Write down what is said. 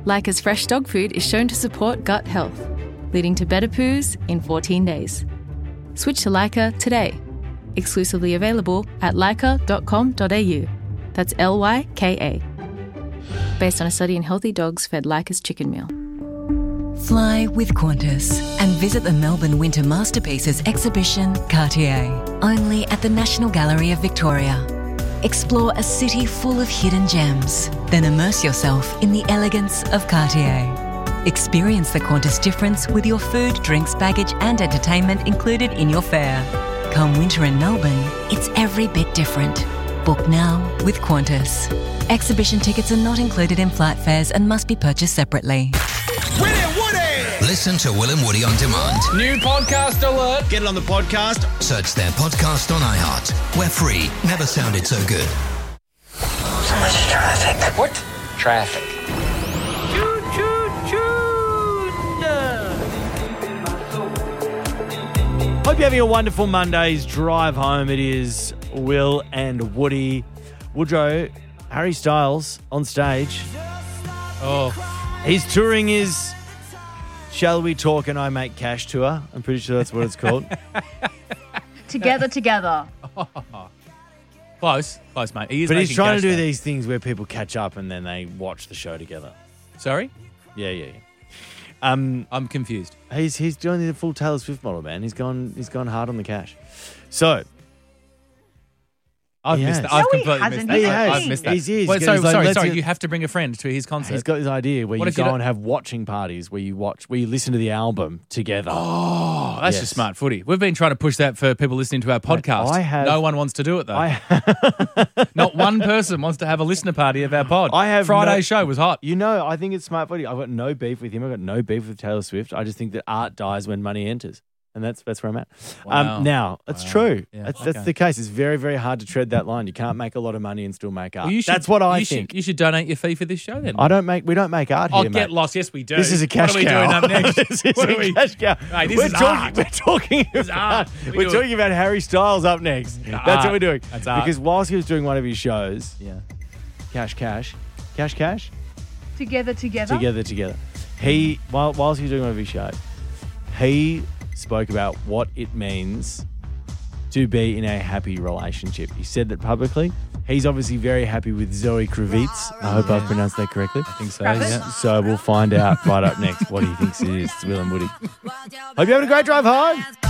Leica's fresh dog food is shown to support gut health, leading to better poos in 14 days. Switch to Leica today. Exclusively available at leica.com.au. That's Lyka. Based on a study in healthy dogs fed Leica's chicken meal. Fly with Qantas and visit the Melbourne Winter Masterpieces exhibition Cartier, only at the National Gallery of Victoria. Explore a city full of hidden gems, then immerse yourself in the elegance of Cartier. Experience the Qantas difference with your food, drinks, baggage and entertainment included in your fare. Come winter in Melbourne, it's every bit different. Book now with Qantas. Exhibition tickets are not included in flight fares and must be purchased separately. Will and Woody! Listen to Will and Woody on demand. New podcast alert. Get it on the podcast. Search their podcast on iHeart. We're free. Never sounded so good. So much traffic. What? Traffic. Hope you're having a wonderful Monday's drive home. It is Will and Woody. Woodrow, Harry Styles on stage. Oh, He's touring his Shall We Talk and I Make Cash tour. I'm pretty sure that's what it's called. Together. close, mate. He is But he's making trying to cash, do though. these things where people catch up and then they watch the show together. Sorry, Yeah. I'm confused. He's doing the full Taylor Swift model, man. He's gone hard on the cash. So I've He missed has. that. I've No, he completely hasn't. missed He that. has. I've missed that. He's Wait, like, sorry. let's get- You have to bring a friend to his concert. he's got this idea where What you if you go don't- and have watching parties where you listen to the album together. Oh, that's Yes. just smart footy. We've been trying to push that for people listening to our podcast. I have- No one wants to do it, though. Not one person wants to have a listener party of our pod. I have Friday's show was hot. You know, I think it's smart footy. I've got no beef with him. I've got no beef with Taylor Swift. I just think that art dies when money enters. And that's where I'm at. Wow. Now, it's true. Yeah, That's okay. the case. It's very, very hard to tread that line. You can't make a lot of money and still make art. Well, you should- That's what I you think. You should donate your fee for this show then. We don't make art Oh, here, get mate. lost. Yes, we do. This is a cash What are we cow. doing up next? This is What are a we- cash cow. Hey, this we're is talking, art. We're talking This is about, art. we're talking about Harry Styles up next. That's what art. we're doing. That's art. Because whilst he was doing one of his shows, Yeah. Cash, Together. Together. He, whilst he was doing one of his shows, he spoke about what it means to be in a happy relationship. He said that publicly. He's obviously very happy with Zoe Kravitz. I hope I've pronounced that correctly. I think so, Kravitz? yeah. So we'll find out right up next what he thinks it is. It's Will and Woody. Hope you're having a great drive home.